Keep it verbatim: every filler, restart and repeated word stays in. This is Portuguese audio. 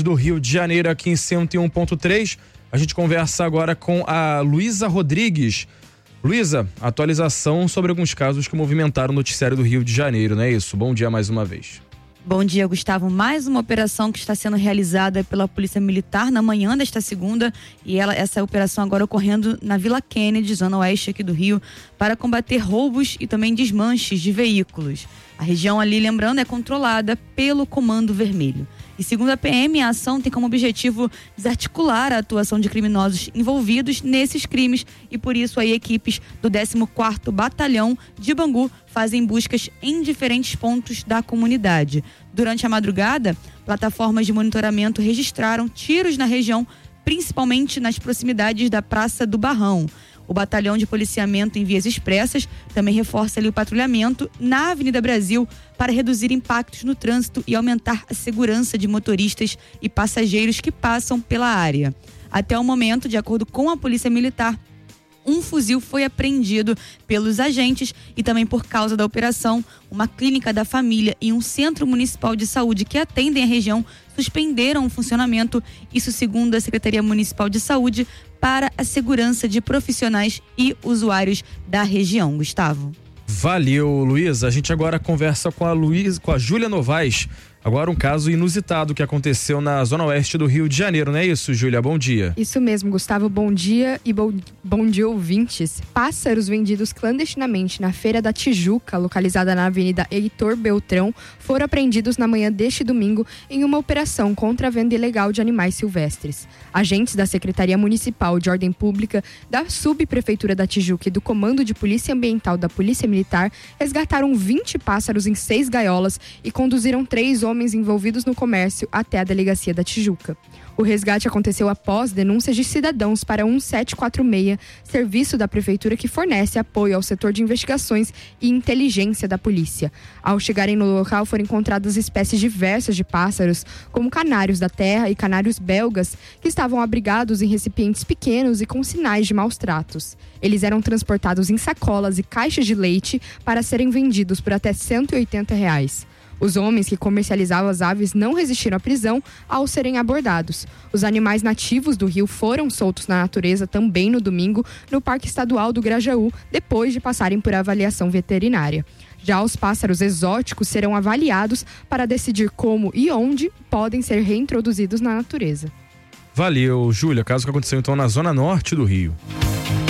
cidade do Rio de Janeiro, aqui em cento e um ponto três. A gente conversa agora com a Luísa Rodrigues. Luísa, atualização sobre alguns casos que movimentaram o noticiário do Rio de Janeiro, não é isso? Bom dia mais uma vez. Bom dia, Gustavo. Mais uma operação que está sendo realizada pela Polícia Militar na manhã desta segunda, e ela, essa operação agora ocorrendo na Vila Kennedy, zona oeste aqui do Rio, para combater roubos e também desmanches de veículos. A região ali, lembrando, é controlada pelo Comando Vermelho. E segundo a P M, a ação tem como objetivo desarticular a atuação de criminosos envolvidos nesses crimes, e por isso aí equipes do décimo quarto Batalhão de Bangu fazem buscas em diferentes pontos da comunidade. Durante a madrugada, plataformas de monitoramento registraram tiros na região, principalmente nas proximidades da Praça do Barrão. O batalhão de policiamento em vias expressas também reforça ali o patrulhamento na Avenida Brasil para reduzir impactos no trânsito e aumentar a segurança de motoristas e passageiros que passam pela área. Até o momento, de acordo com a Polícia Militar, um fuzil foi apreendido pelos agentes, e também por causa da operação, uma clínica da família e um centro municipal de saúde que atendem a região suspenderam o funcionamento, isso segundo a Secretaria Municipal de Saúde, para a segurança de profissionais e usuários da região. Gustavo. Valeu, Luísa. A gente agora conversa com a Luísa, com a Júlia Novaes. Agora um caso inusitado que aconteceu na zona oeste do Rio de Janeiro, não é isso, Júlia? Bom dia. Isso mesmo, Gustavo. Bom dia e bom, bom dia, ouvintes. Pássaros vendidos clandestinamente na Feira da Tijuca, localizada na Avenida Heitor Beltrão, foram apreendidos na manhã deste domingo em uma operação contra a venda ilegal de animais silvestres. Agentes da Secretaria Municipal de Ordem Pública, da Subprefeitura da Tijuca e do Comando de Polícia Ambiental da Polícia Militar resgataram vinte pássaros em seis gaiolas e conduziram três homens homens envolvidos no comércio até a delegacia da Tijuca. O resgate aconteceu após denúncias de cidadãos para um sete quatro seis, serviço da prefeitura que fornece apoio ao setor de investigações e inteligência da polícia. Ao chegarem no local, foram encontradas espécies diversas de pássaros, como canários da terra e canários belgas, que estavam abrigados em recipientes pequenos e com sinais de maus tratos. Eles eram transportados em sacolas e caixas de leite para serem vendidos por até cento e oitenta reais. Os homens que comercializavam as aves não resistiram à prisão ao serem abordados. Os animais nativos do rio foram soltos na natureza também no domingo, no Parque Estadual do Grajaú, depois de passarem por avaliação veterinária. Já os pássaros exóticos serão avaliados para decidir como e onde podem ser reintroduzidos na natureza. Valeu, Júlia. Caso que aconteceu então na zona norte do Rio.